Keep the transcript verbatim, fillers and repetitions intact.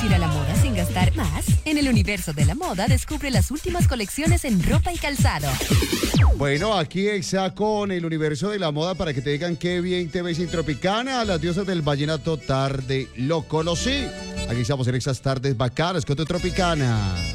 ir a la moda sin gastar más? En el universo de la moda descubre las últimas colecciones en ropa y calzado. Bueno, aquí Exa con el universo de la moda para que te digan qué bien te ves en Tropicana, las diosas del vallenato tarde lo conocí. Aquí estamos en esas tardes bacanas con tu Tropicana.